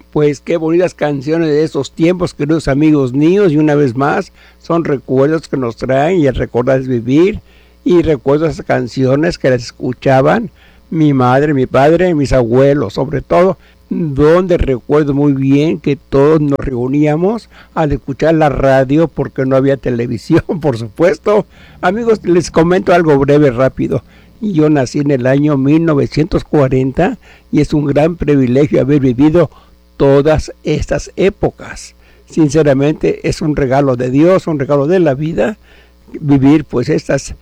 Pues qué bonitas canciones de esos tiempos, queridos amigos míos, y una vez más son recuerdos que nos traen y el recordar es vivir, y recuerdo esas canciones que las escuchaban mi madre, mi padre, mis abuelos, sobre todo, donde recuerdo muy bien que todos nos reuníamos al escuchar la radio porque no había televisión, por supuesto. Amigos, les comento algo breve, rápido. Yo nací en el año 1940 y es un gran privilegio haber vivido todas estas épocas. Sinceramente es un regalo de Dios, un regalo de la vida, vivir pues estas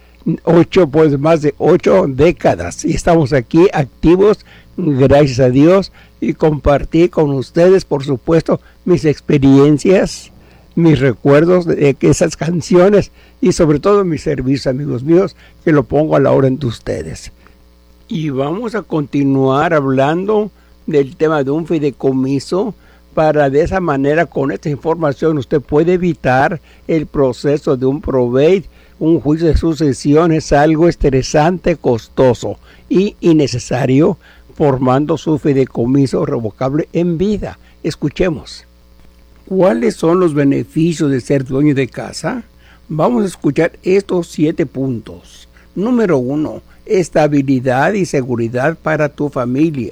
más de 8 décadas. Y estamos aquí activos, gracias a Dios, y compartir con ustedes, por supuesto, mis experiencias, mis recuerdos de esas canciones y sobre todo mi servicio, amigos míos, que lo pongo a la orden de ustedes. Y vamos a continuar hablando del tema de un fideicomiso, para de esa manera, con esta información, usted puede evitar el proceso de un probate. Un juicio de sucesión es algo estresante, costoso y innecesario, formando su fideicomiso revocable en vida. Escuchemos. ¿Cuáles son los beneficios de ser dueño de casa? Vamos a escuchar estos 7 puntos. Número 1. Estabilidad y seguridad para tu familia.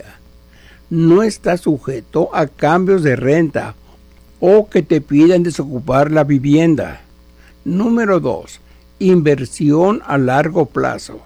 No estás sujeto a cambios de renta o que te pidan desocupar la vivienda. Número 2. Inversión a largo plazo.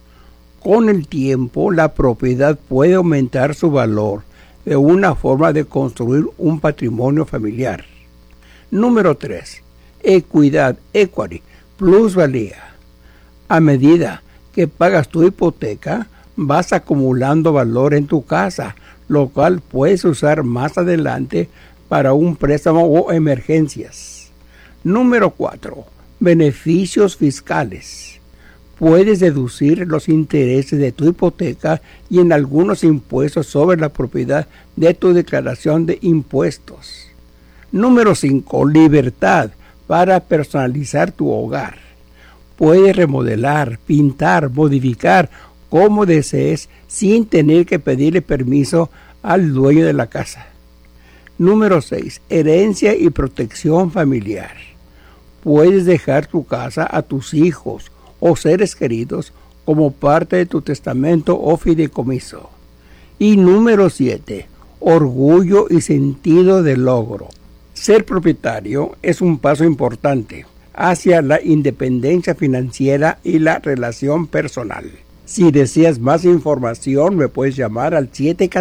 Con el tiempo, la propiedad puede aumentar su valor de una forma de construir un patrimonio familiar. Número 3. Equidad, equity, plusvalía. A medida que pagas tu hipoteca, vas acumulando valor en tu casa, lo cual puedes usar más adelante para un préstamo o emergencias. Número 4. Beneficios fiscales. Puedes deducir los intereses de tu hipoteca y en algunos impuestos sobre la propiedad de tu declaración de impuestos. Número 5. Libertad para personalizar tu hogar. Puedes remodelar, pintar, modificar como desees sin tener que pedirle permiso al dueño de la casa. Número 6. Herencia y protección familiar. Puedes dejar tu casa a tus hijos o seres queridos como parte de tu testamento o fideicomiso. Y número 7. Orgullo y sentido de logro. Ser propietario es un paso importante hacia la independencia financiera y la relación personal. Si deseas más información, me puedes llamar al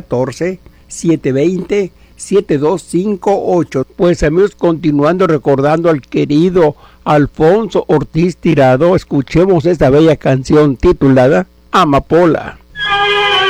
714-720-7258. Pues amigos, continuando recordando al querido Alfonso Ortiz Tirado, escuchemos esta bella canción titulada Amapola.